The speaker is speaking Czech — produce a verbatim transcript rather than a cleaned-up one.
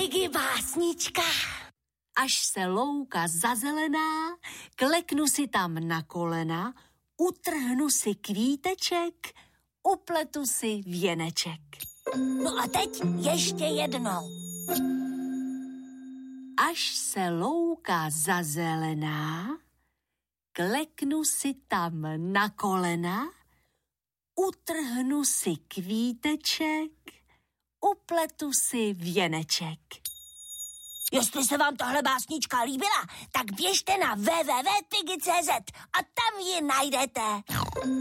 Piggy básnička. Až se louka zazelená, kleknu si tam na kolena, utrhnu si kvíteček, upletu si věneček. No a teď ještě jednou. Až se louka zazelená, kleknu si tam na kolena, utrhnu si kvíteček, upletu si věneček. Jestli se vám tahle básnička líbila, tak běžte na w w w tečka piggy tečka c z a tam ji najdete.